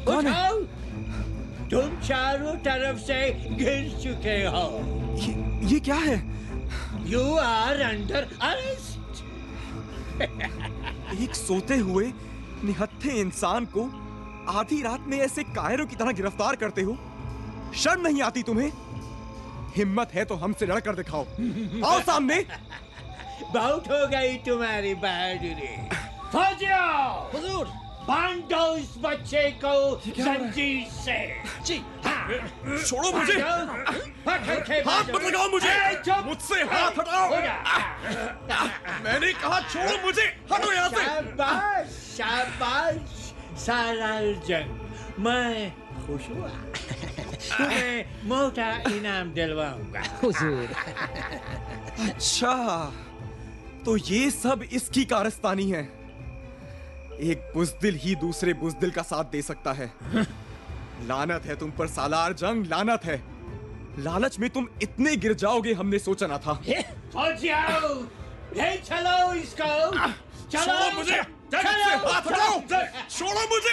कौन है? उठाओ, तुम चारों तरफ से गिर चुके हो। ये क्या है? You are under arrest. एक सोते हुए निहत्थे इंसान को आधी रात में ऐसे कायरों की तरह गिरफ्तार करते हो? शर्म नहीं आती तुम्हें? हिम्मत है तो हमसे लड़कर दिखाओ। आओ सामने। बहुत हो गई तुम्हारी बहादुरी। फौजियों, हुजूर, बांध दो इस बच्चे को जंजीर से। जी। हाँ, छोड़ो मुझे। हाथ मत लगाओ मुझे। मुझसे हाथ हटाओ। मैंने कहा छोड़ो मुझे। हटो यहाँ से। शाबाश, शाबाश सालार जंग, मैं खुश हुआ। तुम्हें मोटा इनाम दिलवाऊंगा। हुजूर। अच्छा, तो ये सब इसकी कारस्तानी है। एक बुज़दिल ही दूसरे बुज़दिल का साथ दे सकता है। लानत है तुम पर सालार जंग, लानत है। लालच में तुम इतने गिर जाओगे हमने सोचा ना था। फौजियों, ले चलो इसको। चलो छोड़ो मुझे। चलो, हाथ हटाओ। छोड़ो मुझे।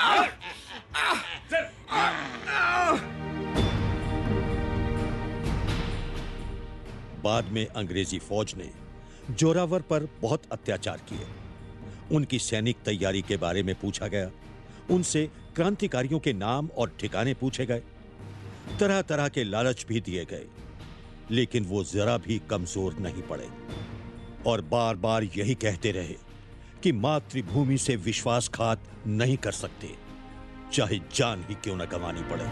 बाद में अंग्रेजी फौज ने जोरावर पर बहुत अत्याचार किए। उनकी सैनिक तैयारी के बारे में पूछा गया, उनसे क्रांतिकारियों के नाम और ठिकाने पूछे गए, तरह तरह के लालच भी दिए गए, लेकिन वो जरा भी कमजोर नहीं पड़े और बार बार यही कहते रहे कि मातृभूमि से विश्वासघात नहीं कर सकते, चाहे जान ही क्यों न गंवानी पड़े।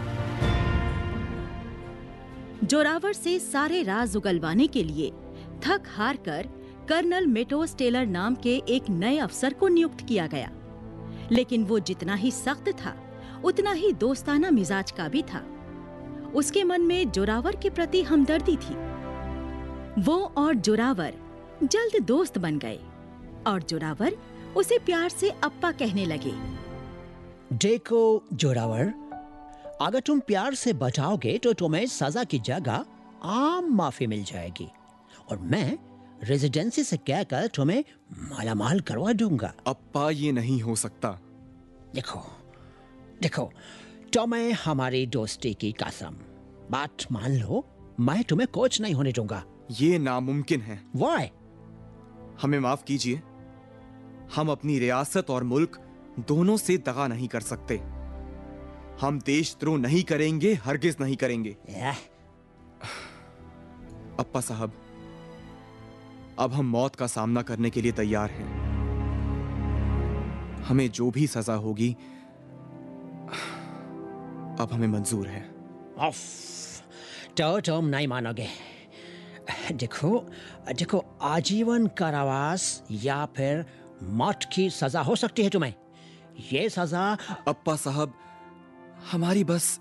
जोरावर से सारे राज उगलवाने के लिए थक हार कर कर्नल मेटोस टेलर नाम के एक नए अफसर को नियुक्त किया गया, लेकिन वो जितना ही सख्त था उतना ही दोस्ताना मिजाज का भी था। उसके मन में जोरावर के प्रति हमदर्दी थी। वो और जोरावर जल्द दोस्त बन गए और जोरावर उसे प्यार से अप्पा कहने लगे। देखो जोरावर, अगर तुम प्यार से बचाओगे तो तुम्हें सजा की जगह आम माफी मिल जाएगी और मैं रेजिडेंसी से कहकर तुम्हें मालामाल करवा दूंगा। अप्पा, ये नहीं हो सकता। देखो देखो, तुम्हें हमारी दोस्ती की कसम, बात मान लो, मैं तुम्हें कोच नहीं होने दूंगा। ये नामुमकिन है। Why? हमें माफ कीजिए, हम अपनी रियासत और मुल्क दोनों से दगा नहीं कर सकते। हम देशद्रोह नहीं करेंगे, हरगिज नहीं करेंगे। अप्पा साहब, अब हम मौत का सामना करने के लिए तैयार हैं। हमें जो भी सजा होगी अब हमें मंजूर है। तो तुम नहीं मानोगे। देखो देखो, आजीवन कारावास या फिर मौत की सजा हो सकती है तुम्हें। ये सजा। अप्पा साहब, हमारी बस